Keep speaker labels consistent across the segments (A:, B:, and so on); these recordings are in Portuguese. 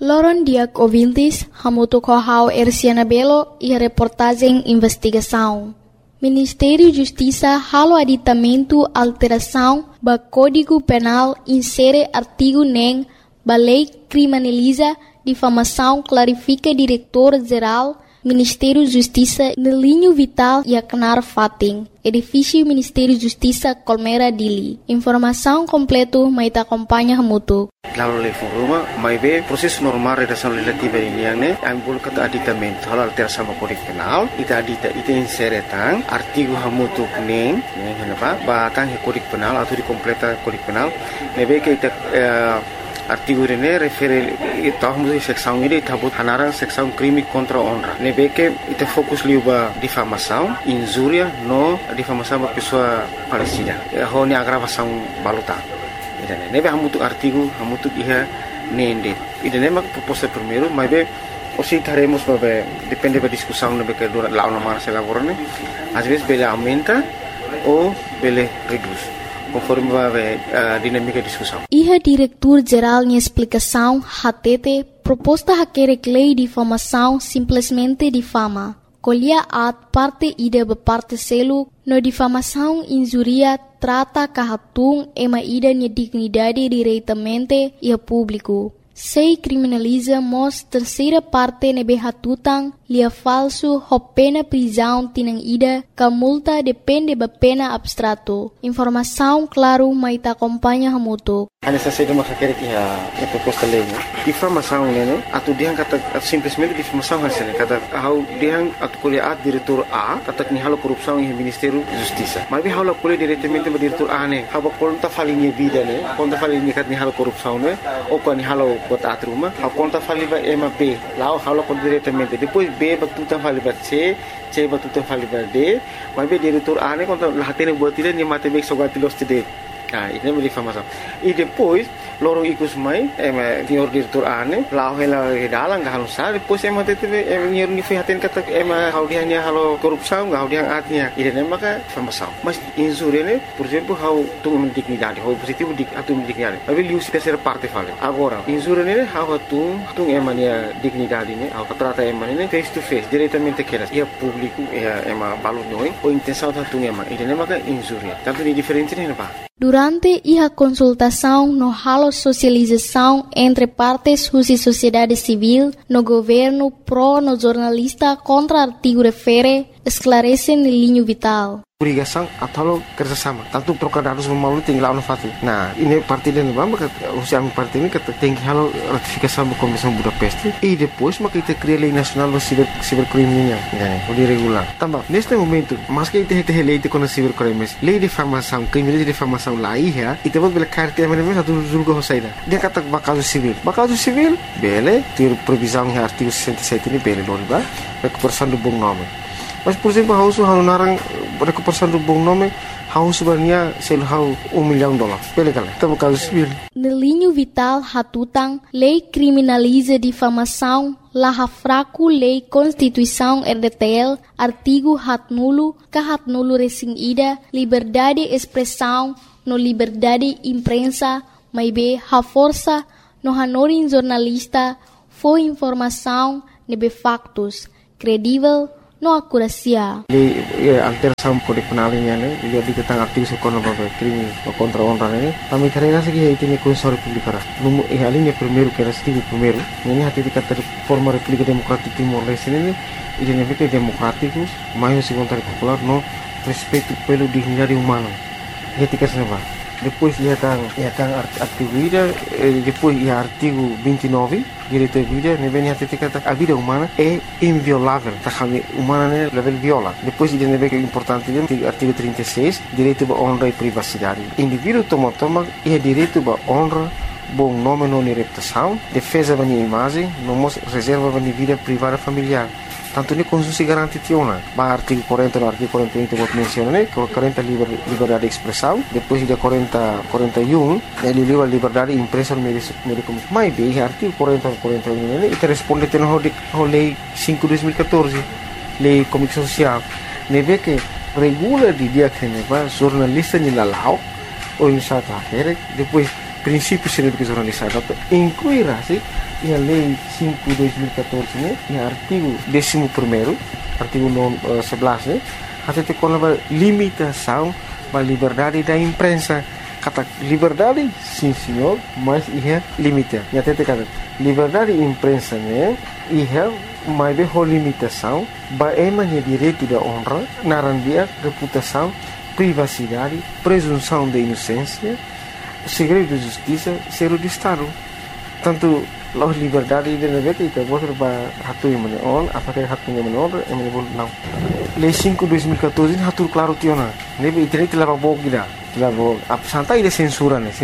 A: Loron Diak ouvintes, hamuto kohau Erciana Belo e a reportagem investigação. Ministério da Justiça halo aditamento alteração ba Código Penal insere artigo nem ba lei criminaliza difamação clarifica diretor-geral Ministério da Justiça no linho vital e acnar fating. Edifício Ministério da Justiça Colmera Dili. Informação completo maita acompanha hamuto.
B: Lalu level rumah, mai be proses normal redação legislativa ini yang ne, ambul kata aditamento halal terasa Código Penal, ita inseretang artigo hamutu neng, kenapa? Batang Código Penal atau dikompleta Código Penal, nebe ke ita artigo ini refere tahu mesti seksão ini tabut hanarang seksão crime contra honra. Nebe ke ita fokus liuba difamação, injúria, no difamação ba pessoa falecida. Ho ni agravação baluta. Nebe hamutu artigo hamutu iha nende. Ida nema proposta primeiro, mas be osi taremos babe depende da discussão nebe que dura lá uma se lavorane. Às vezes bele aumenta ou bele reduz, conforme babe dinâmica de discussão.
A: Iha diretor-geral de explicação HTT proposta haquere lei de difamação simplesmente difama. Colhia at parte ida parte selo no difamação injuria trata kahatung ema ida ni dignidade diretamente e a público. Sei criminaliza mos terceira parte nebe hatutang lia falso ho pena prisão tinang ida ka multa depende ba pena abstrato. Informação claro maita acompanha hamuto.
B: Hanya saja masaker a proposta lei, né? Difamação, né? Atu diang kata simplesmente difamação hasilnya kata hau diang atu kuliah diretor A kata ni halo korupção em Ministério da Justiça. Mas hau la kuliah diretamente ba diretor A né? Hau konta falinha vida né? Konta falinha kat ni halo korupção né? Ou kan ni halo bot atruma, hau konta faliva ema B. Lá hau la kon diretamente. Depois B ba tutan faliva C ba tutan faliva D. Mas be diretor A né konta lahatene buat dia ni matemek sogati los tide. Nah, ini menjadi difamação. E depois, lorong ikut mai, senhor diretor ane, lau hela dalang gak halus sah. Depois tete, senhor nifihatin kata, hau dia ni halo korupsão, hau dia artinya. Ini maka difamação. Mas insur ini, por exemplo, hau tu dignidade, hau positivo atu dignidade. Tapi lius terceira parte fala. Agora, insur ini hau tu emania dignidade ini, hau trata ini face to face, diretamente keras. Ia público, ia balut noi, ou intenção tu ema. Ini maka insur. Tanto di diferença ini apa?
A: Durante a consultação no halo socialização entre partes e sociedade civil, no governo pro no jornalista contra artigo refere, esclarece no linho vital.
B: Obrigação atau kerjasama. Tanto trocar dados melalui tinggal fatu. Nah, ini parti dan maka usia parti ini kata tinggi halo ratifikasi sama Komisi Budapest. E depois maka kita cria lei nacional do cibercriminal, o regular. Tambah, neste momento, mas que kita lei de contra cibercrimes, lei de difamação, crime de difamação lá ia, e temos bela carta mesmo satu julga hosaida. Dia kata bakal civil. Bakal civil, bele, ter previsão em artigo 67 ini bele loriba, recuperação do bom nome. Mas, por exemplo, hau narang recuperação do bom nome, hau sebenarnya sel hau $1 milhão. Bele kala, tamo caso civil.
A: No linho vital hatutang, lei criminaliza difamação, laha fraco lei Constituição RDTL, artigo hatnulo, kahatnulo resing ida, liberdade expressão, no liberdade imprensa, maibe ha força, no hanorin jornalista, foi informação, nebe factos, credível, no akurasia.
B: Di alteração Código Penal ini, jadi tentang artikel sekolah bapak krimi contra honra ini, kami karena segi itu ni Constituição Republicana. Numu ini primeiro que era artigo primeiro, ini hati dikata forma República Democrática Timor-Leste ini, ini fica democrático, mais segundo popular, no respeito pelo dignidade humana. Ketika senapa. Depois ia tang artigo ida, depois ia artigo 29, direito à vida, ne vem até kata a vida humana é inviolável, tá kami humana né level viola. Depois ida ne vem que é importante dia artigo 36, direito à honra e privacidade. Indivíduo toma é direito à honra, bom nome não reputação, defesa da imagem, não reserva da vida privada familiar. Tanto ni konstitusi garanti tiona. Ba artigo 40 no artigo 41 vou mencionar, né? 40 liberdade de expressão, depois de 41 ele livre liberdade de imprensa no meio de comunicação. Mas bem, artigo 40 e 41 né? E responde tendo a lei 5/2014, lei comunicação social. Nebe que regula de dia que neba jornalista ni lalau ou insata depois princípios científicos jornalizados, incluirá-se a Lei 5/2014, né, e artigo 11º, artigo 11, né, até com a limitação da liberdade da imprensa. Kata liberdade, sim senhor, mas é limite. E até kata liberdade da imprensa, né, mas é limitação, é direito da honra, narandia, reputação, privacidade, presunção de inocência, segredo de justiça, segredo de Estado. Tanto a liberdade de negócio itu boleh hatu yang mana on, apakah hatunya menor, yang mana boleh não. Lei 5/2014 hatu claro tiona. Nebe internet telah bawa kita, telah bawa. Santai de censura ne,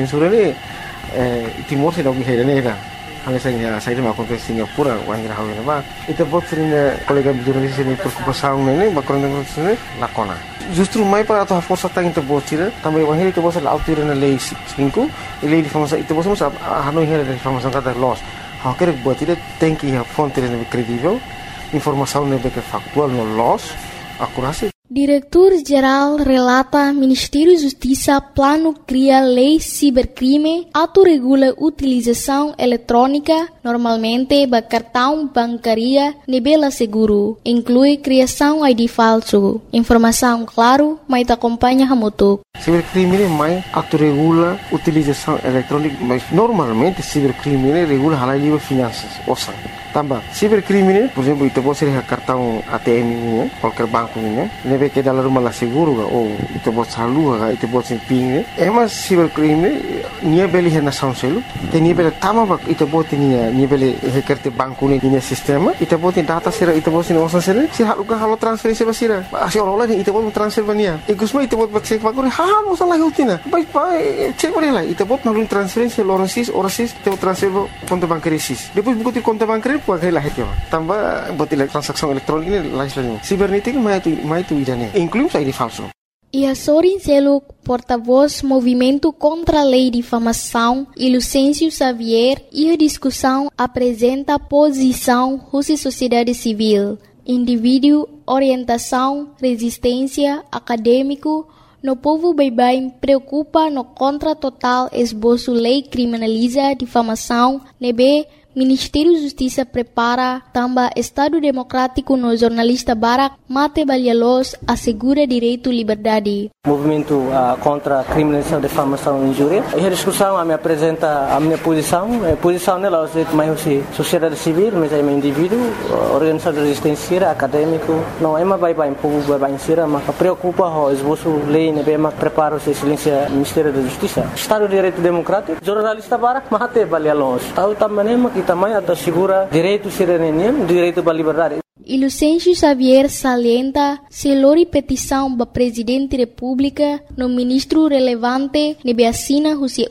B: Timor se dog hera ne. Hanya saya dah makan ke Singapura, orang yang hawi nama. Itu buat sering kolega jurnalis ini berkumpul ne, bakal dengan sini lakona. Justru mai para atau força tang itu buat sih, tambah orang itu buat laut tiran lei 5, lei difamasi itu buat semua hanoi hera difamasi kata loss. Haker buat tidak tem que a fonte lebih kredibel, informação lebih factual no loss, akurasi.
A: Diretor-Geral relata Ministério da Justiça plano cria lei cibercrime, autorregula utilização eletrônica, normalmente de cartão bancária, nível seguro, inclui criação ID falso. Informação claro, mas te acompanha Hamutuk.
B: Cibercrime mais autorregula utilização eletrônica, mas normalmente cibercrime regula hal livre finanças, ouça. Tambah, cibercrime, por exemplo, itu pode ser cartão ATM ini, qualquer banco ini, nebe que dalam rumah lah seguro ga, ou itu pode salua ga, itu pode ser ping, mas cibercrime, nia beli hena sound selu, te nia beli tama bak, itu pode nia beli hekerte banco ini nia sistema, itu pode data sira, itu pode nia osan selu, si haluka halo transferensi basira, asi orang lain itu pode transfer bania, ikusma itu pode cek bakuri, halo salah hutina, baik cek boleh lah, itu pode nalun transferensi orasis, itu transfer konto bankerisis, depois buku ti konto bankeri puai lah heti, tambah buat transaksi elektronik ini lain. Sibernetik mai tu idane, inclusive ID falso.
A: E Sorin Seluk, porta-voz Movimento contra a Lei de Difamação, e Lucêncio Xavier, e a discussão apresenta posição Rússia Sociedade Civil, indivíduo, orientação, resistência, acadêmico, no povo bem preocupa no contra total esboço lei criminaliza difamação, nebe Ministério da Justiça prepara também Estado Democrático no jornalista Barak Mate Balialos assegura direito à liberdade.
C: Movimento contra a criminalização, difamação e injúria. E a discussão me apresenta a minha posição. A posição dela é mais sociedade civil, mas é um indivíduo, organização de resistência, acadêmico. Não é mais bem povo bem sira, mas preocupa o esboço lei, né, mas prepara o silêncio Ministério da Justiça. Estado de Direito Democrático, jornalista Barak Mate Balialos. Tahu também também assegura direito cidadania, direito à liberdade.
A: E Lucêncio Xavier salienta se lori petição para Presidente da República no ministro relevante nebe assina Rússia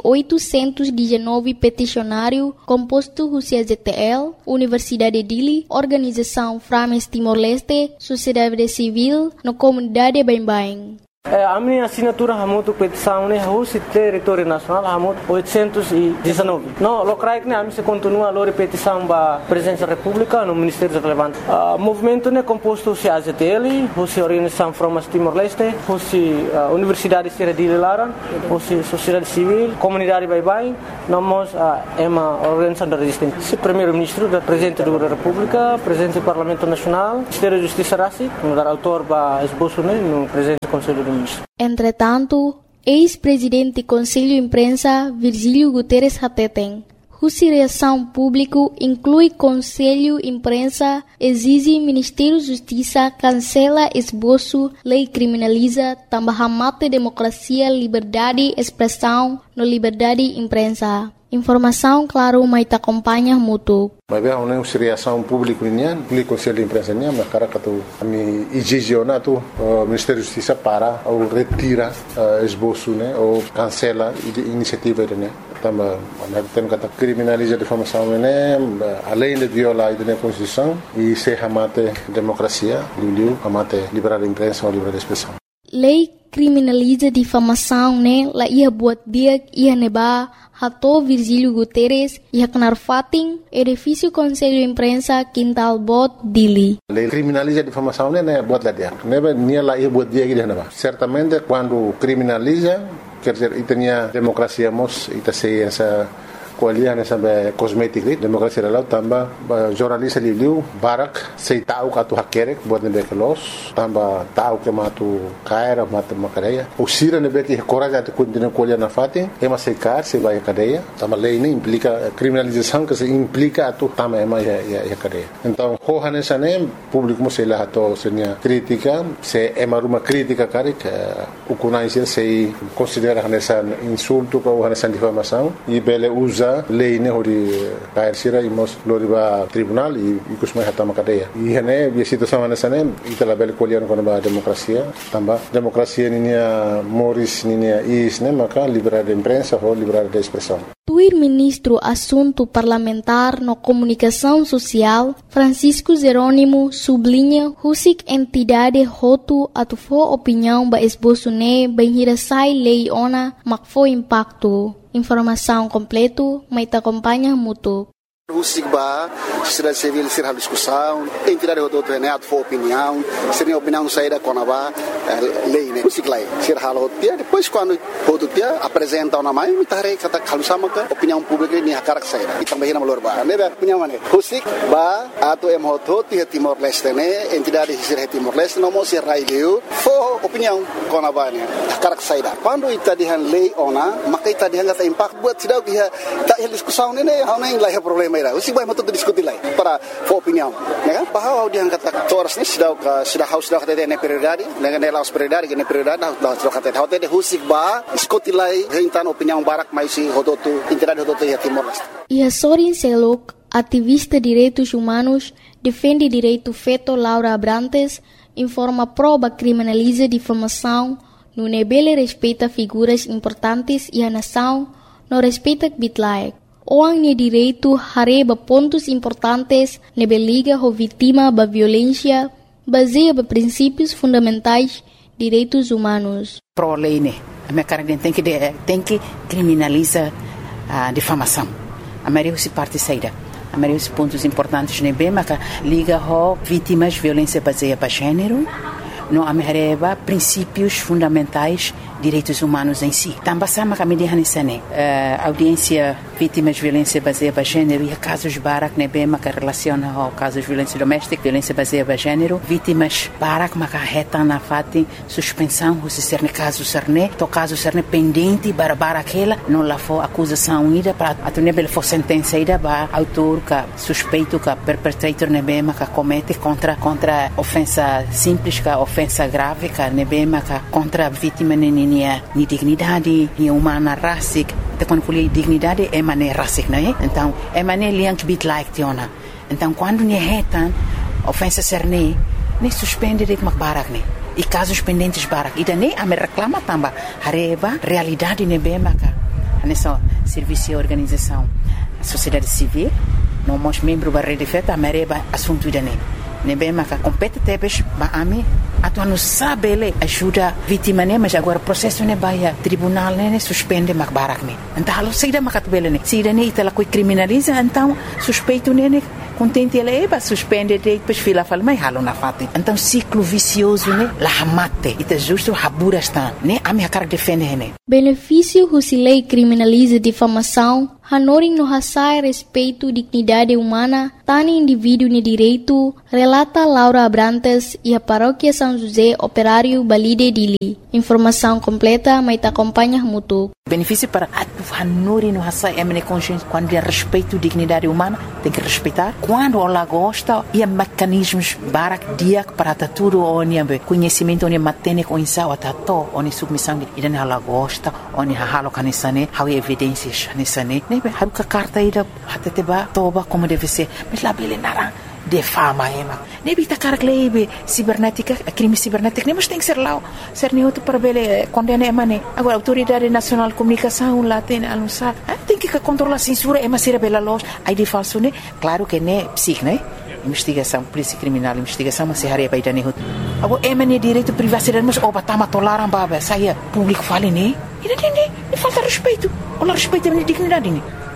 A: 819 peticionário composto Rússia ZTL, Universidade Dili, Organização Frames Timor-Leste, Sociedade Civil, no comunidade Bain-Bain.
C: A minha assinatura hamutu petição né Rússia território nacional hamutu 819. No locais né a minha continua a lori petição para presidente da República no Ministério relevante. Movimento né composto se AZTL, Rússia Organização Frames Timor-Leste, Rússia Universidade Sierra de Laran, Rússia Sociedade Civil, comunidade Bain-Bain, nós é uma organização da resistência. Primeiro-ministro da Presidente da República, Presidente do Parlamento Nacional, Ministério da Justiça Rassi, no dar autor para esboço né no Presidente do Conselho do Ministro.
A: Entretanto, ex-presidente do Conselho de Imprensa, Virgílio Guterres Hateten, Rússia Reação Público inclui Conselho de Imprensa, exige Ministério da Justiça, cancela esboço, lei criminaliza, também mata democracia, liberdade, expressão, no liberdade de imprensa. Informação, claro, mas te acompanha muito.
D: Mas bem, a reação pública o Conselho de Imprensa mas cara que tu me exigena tu Ministério da Justiça para ou retira esboço né ou cancela iniciativa né. Também tem que criminaliza a difamação né, além de violar a Constituição e se amate democracia, amate liberdade de imprensa ou liberdade de expressão.
A: Lei criminaliza difamação né, la ia buat dia ia neba Hato Virgílio Guterres ia kenar fating edifício Conselho de Imprensa Quintal Bot Dili.
D: Lei criminaliza a difamação né buat lá dia. Neba nia lá ia buat dia que neba. Certamente quando criminaliza quer dizer, itania democracia mos ita sei essa kualiah nessa kosmetik ni demokrasi dalau tambah jornalis liu barak sei tahu katu hakerek buat nebe kelos tambah tahu ke matu kaira matu makadeia usira nebe que coragem de continuar kualiah na fatin ema sei kar sei vai cadeia tambah lei ni implica criminalização que se implica atu tambah ema ya cadeia então ho nessa nem público mo sei lá to senia crítica se ema uma crítica karik ukunai sei considera nessa insulto ou nessa difamação e bele usa lei ne hori kair sira imos loriba tribunal e kusmai hatama cadeia e hene a situação nessa nem itala bele kolian com a democracia tambah democracia ninia moris ninia is ne maka liberdade de imprensa ou liberdade de expressão.
A: Tuir ministro Assunto Parlamentar no Comunicação Social, Francisco Jerônimo, sublinha husik entidade hotu atufo opinião ba esboço ne bem hirasai lei ona makfo impacto. Informação completo, mas acompanha mútuo.
E: Husigba, sociedade civil ser a discussão, entidade do treinado for opinião, seria opinião saída com a lei, né? Husiglai, ser halo dia, depois quando o dia apresenta uma mãe, me tarei kata kalau sama ke opinião pública ni hakarak saída. E também na melhor ba, né? Opinião mana? Husigba, atau emoto dia Timor Leste né, entidade ser Timor Leste não mostra raileu, for opinião com a ba né, hakarak saída. Quando ita dihan lei ona, maka ita dihan kata impact buat tidak dia tak diskusão né, hau nem lah problema. Usi vai muito discutir lá para opinião, né? Bahwa dia kata toras ni sudah kata dia prioridade, dengan dia laus prioridade, dengan prioridade dah sudah kata dia husik ba diskutir lá hentan opinião barak mais si hodotu entidade hodotu ya Timor Leste.
A: E a Sorin Selok, ativista de direitos humanos, defende direito feto Laura Abrantes, informa prova criminaliza difamação, no nebele respeita figuras importantes e a nação não respeita bitlaek. Orang ni direito hareba pontos importantes nebe liga ho vítima ba violência baseia ba princípios fundamentais direitos humanos.
F: Pro lei né, a minha cara tem que criminalizar a difamação. A maioria se parte saída. A maioria dos pontos importantes nebe mas liga ho vítimas violência baseia ba gênero. No amereba princípios fundamentais direitos humanos em si. Também sama kami dihan isane audiência vítimas de violência baseada em gênero e casos barak nebe maka relaciona ao casos de violência doméstica, violência baseada em gênero, vítimas barak maka reta na fati suspensão se ser ne caso serne, to caso serne pendente bara aquela não lá for acusação ida para atunebel for sentença ida ba autor ka suspeito ka perpetrator nebe maka comete contra ofensa simples ka ofensa grave ka nebe maka contra vítima ni dignidade ni humana rasik te quando colhe dignidade é mané rasik né então é mané liang bit like tiona então quando ni retan ofensa serne nem suspende de barak né e casos pendentes barak e daí a me reclama tamba hareba realidade nebe maka nessa serviço e organização a sociedade civil não mos membro da rede feta mereba assunto daí nebe maka compete tebes ba ami atu não sabe ele ajuda vítima né mas agora processo né vai tribunal né suspende mak barak né então halo saída makat bele né saída né itala coi criminaliza então suspeito né contente ele é suspende depois fila fala mas halo na fati então ciclo vicioso né la mate ita justo habura está né a minha cara defende né
A: benefício husilei criminaliza difamação hanoring no hasai respeito dignidade humana tani indivíduo ni direito relata Laura Abrantes e a paróquia São José Operário Balide Dili. Informação completa, mas acompanha mútuo.
F: Benefício para a Nuri no Hassai Emene Consciência, quando é respeito à dignidade humana, tem que respeitar. Quando ela gosta, e mecanismos barak dia para tudo, onde conhecimento, onde matene com insau, atato, onde submissão, e daí ela gosta, onde halo canisane, há evidências canisane, nem bem, há uma carta aí da hateba toba como deve ser, mas lá bele narang. De fama ema ne bita carglebe cibernética crime cibernético nem mas tem que ser lá ser neutro para bele condena ema ne agora autoridade nacional de comunicação lá tem anunciar tem que controlar a censura ema ser bela loja aí de falso ne claro que ne psic né investigação polícia criminal investigação mas se haria baita ne agora ema ne direito privacidade mas oba tama toleram baba saia público fale ne e não falta respeito ou respeito a minha dignidade ne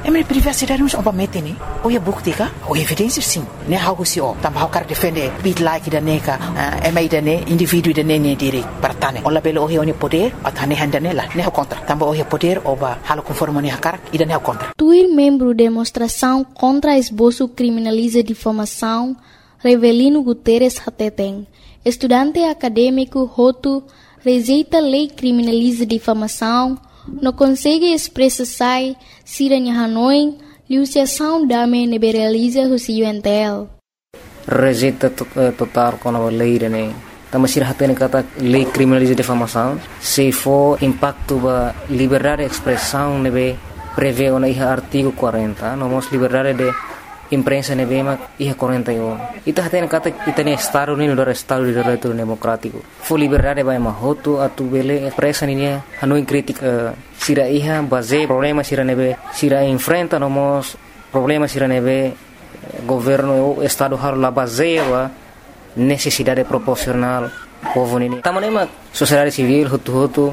F: minha privacidade não obviamente né ou é bukti ka ou evidência sim né how se o tambah cara defender bit like da neka mai da ne indivíduo da ne direito para tane ola belo o é poder atane handanela né contra tambah o é poder oba halo conforme ne cara e da ne contra
A: Tuir membro demonstração contra esboço criminaliza difamação Revelino Guterres Hateteng estudante acadêmico Hotu rejeita lei criminaliza difamação não consegue expressar sai siranya Hanoi liusiação dame neberaliza o UNTL
G: rejeita total com a lei né também se hatene kata lei criminaliza difamação se for impacto ba liberdade de expressão nebe prevê o artigo 40 nomos liberdade de imprensa nebe mak 41 ita hatene kata itane estado ni do estado de direito democrático fo liberdade ba mahoto atu bele expressa ni Hanoi crítica sira iha base problema sira nebe sira enfrenta nomos problema sira nebe governo o estado har la base wa necessidade proporcional povo nini tamanema sociedade civil hutu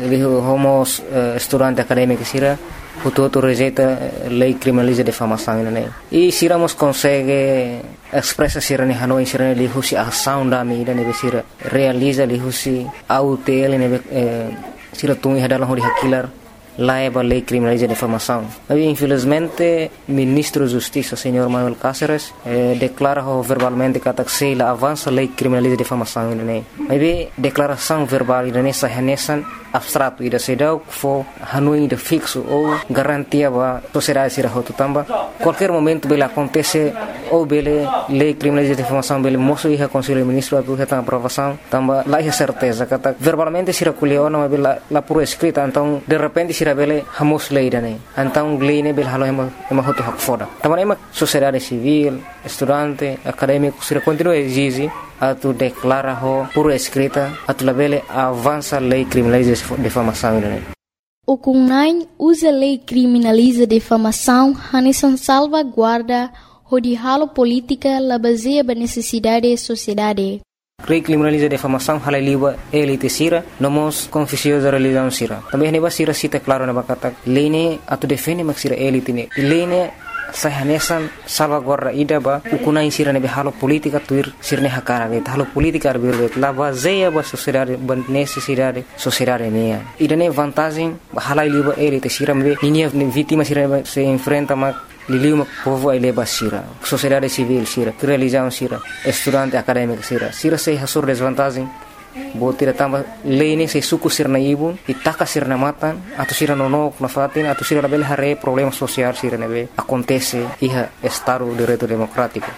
G: homos estudante acadêmico sira hutu rejeita lei criminaliza difamação né e siramos consegue expressa sira ni Hanoi sira li husi ação da mi da nebe sira realiza li husi autel nebe sira tungi hadalah hodi hakilar laiba lei criminaliza difamação. Mas infelizmente ministro da Justiça, senhor Manuel Cáceres, declara verbalmente que a avança lei criminaliza difamação, né? Mas declaração verbal nessa renesan abstrato ida sedau fo Hanoi de fixo ou garantia ba sociedade sira hotu tamba qualquer momento bela acontece ou bele lei criminaliza difamação bele moço ia conselho ministro atu reta aprovação tamba lá é certeza kata verbalmente sira kuliona mas bela la por escrita então de repente sira bele hamos lei dane então lei ne bela halo ema hotu hak foda tamba ema sociedade civil estudante acadêmico sira continua exige atu declara ho por escrita atu labele avança lei criminaliza difamação né
A: O CUNAI usa lei criminaliza difamação hanesan salvaguarda hodihalo política la baseia ba necessidade sociedade
G: lei criminaliza difamação halai liba elite sira nomos confissio da religião sira também neba sira cita claro na bakata lei ne atu defende mak sira elite ne lei ne sahanesan salvaguarda ida ba ukunai sira nebe halo politika tuir sirne hakara ge halo politika arbir la baseia ba sociedade ba necessidade sociedade mea ida ne vantagem halai liba elite sira me ninia vítima sira se enfrenta ma liliu povo ele ba sira sociedade civil sira religião sira estudante acadêmico sira se hasur desvantagem botira tamba lei se suku sirna ibun itaka sirna matan atau sira nonok na fatin atau sira label hare problema social sira nebe acontece iha estado de direito democrático.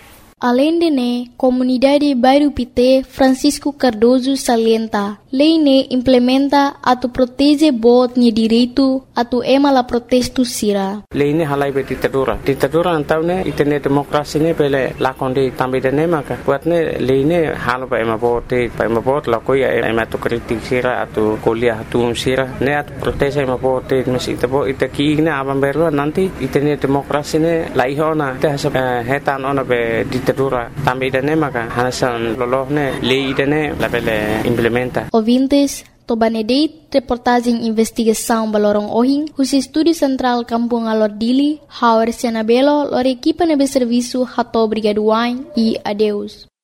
A: Além de ne, comunidade Bairro Pité Francisco Cardoso salienta, lei ne implementa atu protege bot ni direito atu ema la protesto sira.
C: Lei ne halai be ditadura antau ne itene demokrasi ne pele lakonde tambe de ne maka buat ne lei ne halo ba ema bot la ko ya ema to kritik sira atu kuliah atu sira ne atu protege ema bot mesi tabo itaki ne abam berwa nanti itene demokrasi ne lai hona te hetan ona be ditadura tambe de ne maka hanasan lolohne lei de ne la pele implementa.
A: Ouvintes, Tobanedeit, reportagem investigação Balorong Ohing, os Estúdio Central Kampung Alordili, Hauer Sianabelo, lor equipa nebe serviço Hato Brigaduain e adeus.